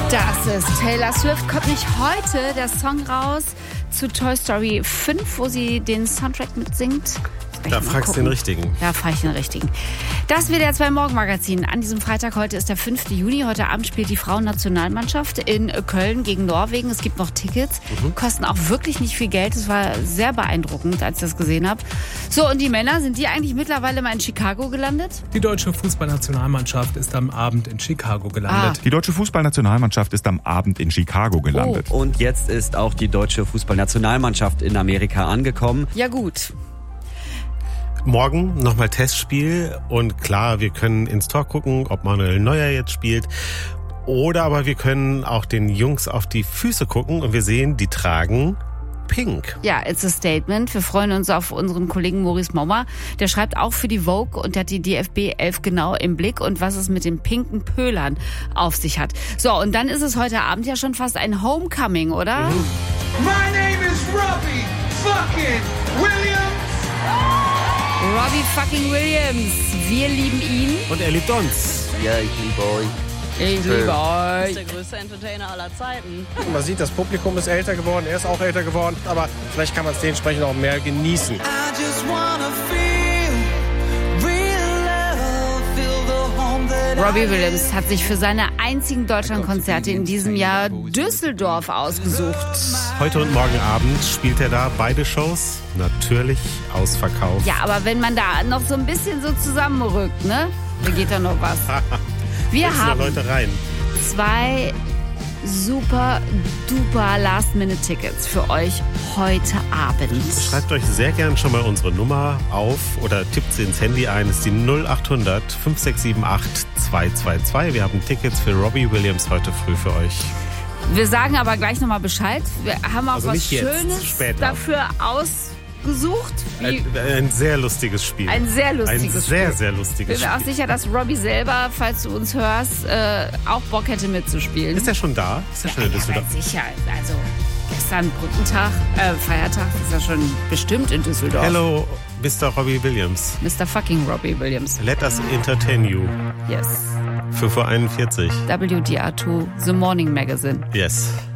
Das ist Taylor Swift. Kommt nicht heute der Song raus zu Toy Story 5, wo sie den Soundtrack mitsingt? Da fragst du den Richtigen. Da frage ich den Richtigen. Das WDR 2 Morgenmagazin an diesem Freitag. Heute ist der 5. Juni. Heute Abend spielt die Frauennationalmannschaft in Köln gegen Norwegen. Es gibt noch Tickets. Kosten auch wirklich nicht viel Geld. Es war sehr beeindruckend, als ich das gesehen habe. So, und die Männer, sind die eigentlich mittlerweile mal in Chicago gelandet? Die deutsche Fußballnationalmannschaft ist am Abend in Chicago gelandet. Die deutsche Fußballnationalmannschaft ist am Abend in Chicago gelandet. Oh. Und jetzt ist auch die deutsche Fußballnationalmannschaft in Amerika angekommen. Ja gut. Morgen nochmal Testspiel und klar, wir können ins Tor gucken, ob Manuel Neuer jetzt spielt. Oder aber wir können auch den Jungs auf die Füße gucken und wir sehen, die tragen pink. Ja, it's a statement. Wir freuen uns auf unseren Kollegen Maurice Mommer. Der schreibt auch für die Vogue und der hat die DFB 11 genau im Blick und was es mit den pinken Pölern auf sich hat. So, und dann ist es heute Abend ja schon fast ein Homecoming, oder? My name is Robbie fucking Williams. Robbie fucking Williams. Wir lieben ihn. Und er liebt uns. Ja, ich liebe euch. Ich liebe euch. Das ist der größte Entertainer aller Zeiten. Man sieht, das Publikum ist älter geworden, er ist auch älter geworden, aber vielleicht kann man es dementsprechend auch mehr genießen. Robbie Williams hat sich für seine einzigen Deutschlandkonzerte in diesem Jahr Düsseldorf ausgesucht. Heute und morgen Abend spielt er da beide Shows. Natürlich ausverkauft. Ja, aber wenn man da noch so ein bisschen so zusammenrückt, ne? Da geht da noch was. Wir haben Leute rein. 2 super duper Last-Minute-Tickets für euch heute Abend. Schreibt euch sehr gern schon mal unsere Nummer auf oder tippt sie ins Handy ein. Das ist die 0800 5678 222. Wir haben Tickets für Robbie Williams heute früh für euch. Wir sagen aber gleich nochmal Bescheid. Wir haben auch Also was nicht jetzt, Schönes später. dafür ausgesucht. Ein sehr lustiges Spiel. Ein sehr lustiges Spiel. Ein sehr lustiges Ich bin mir auch Spiel. sicher, dass Robbie selber, falls du uns hörst, auch Bock hätte mitzuspielen. Ist er schon da? Ist er schon in Düsseldorf? Ja, sicher. Also gestern Brückentag, Feiertag, ist er schon bestimmt in Düsseldorf. Hello, Mr. Robbie Williams. Mr. fucking Robbie Williams. Let us entertain you. Yes. 5:41 Uhr. WDR2, The Morning Magazine. Yes.